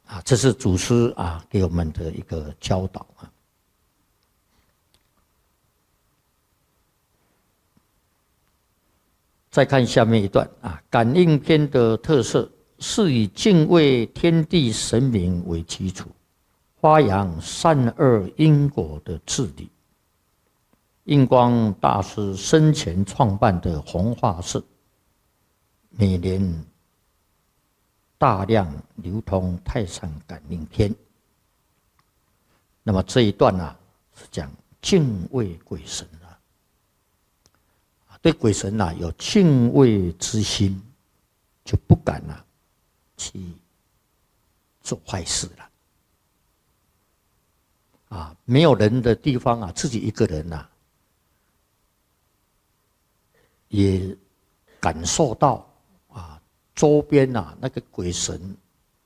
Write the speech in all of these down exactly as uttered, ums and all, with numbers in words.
啊，这是祖师啊给我们的一个教导啊。再看下面一段啊，感应篇的特色是以敬畏天地神明为基础，发扬善恶因果的治理。印光大师生前创办的弘化寺，每年大量流通太上感应篇。那么这一段啊，是讲敬畏鬼神啊，对鬼神啊有敬畏之心，就不敢啊去做坏事了。啊，没有人的地方啊，自己一个人啊，也感受到啊，周边啊那个鬼神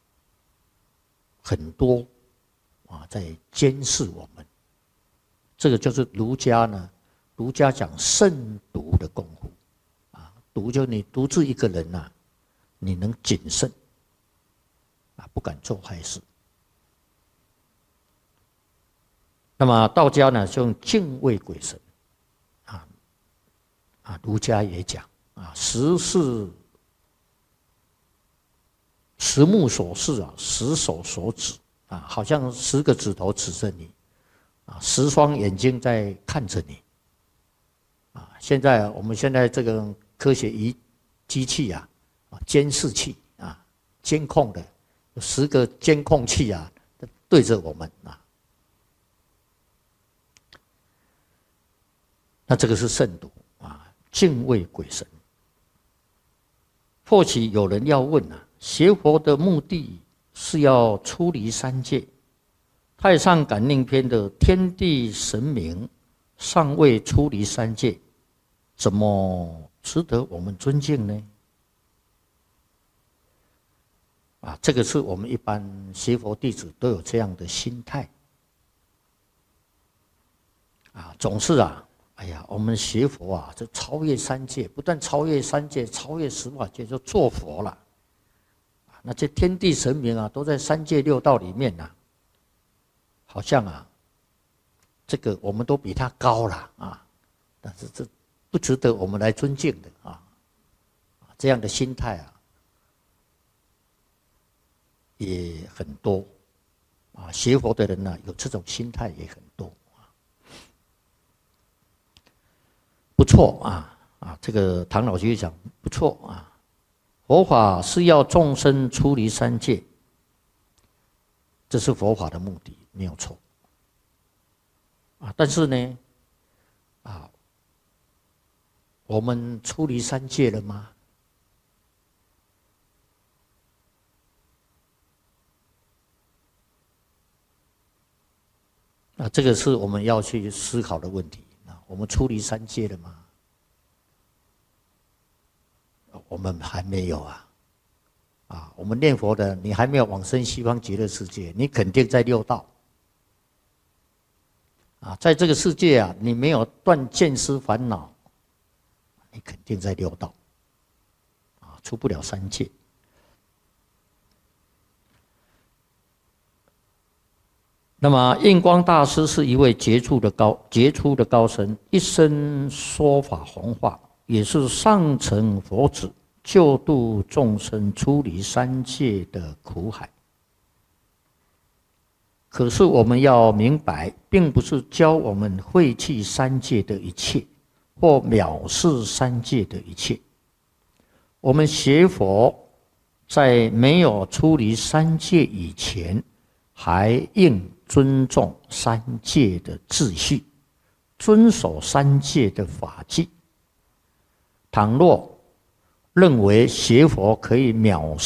很多啊，在监视我们。这个就是儒家呢，儒家讲慎独的功夫啊，独就你独自一个人啊，你能谨慎啊，不敢做坏事。那么道家呢，就用敬畏鬼神啊啊，儒家也讲啊，十是十目所视啊，十手所指啊，好像十个指头指着你啊，十双眼睛在看着你啊。现在我们现在这个科学仪机器啊，监视器啊，监控的有十个监控器啊，对着我们啊。那这个是慎独啊，敬畏鬼神。或许有人要问啊，学佛的目的是要出离三界，太上感应篇的天地神明尚未出离三界，怎么值得我们尊敬呢？啊，这个是我们一般学佛弟子都有这样的心态啊，总是啊。哎呀，我们学佛啊，就超越三界，不但超越三界，超越十法界，就做佛了。那这天地神明啊，都在三界六道里面啊，好像啊，这个我们都比他高了啊，但是这不值得我们来尊敬的啊。这样的心态啊，也很多啊，学佛的人呢、啊，有这种心态也很多。不错啊啊！这个唐老居士讲不错啊，佛法是要众生出离三界，这是佛法的目的，没有错啊。但是呢，啊，我们出离三界了吗？啊，这个是我们要去思考的问题。我们出离三界了吗？我们还没有啊！啊，我们念佛的，你还没有往生西方极乐世界，你肯定在六道。啊，在这个世界啊，你没有断见思烦恼，你肯定在六道。啊，出不了三界。那么印光大师是一位杰出的高杰出的高僧，一生说法弘化，也是上乘佛子，救度众生出离三界的苦海。可是我们要明白，并不是教我们废弃三界的一切，或藐视三界的一切。我们学佛，在没有出离三界以前，还应尊重三界的秩序，遵守三界的法纪。倘若认为学佛可以藐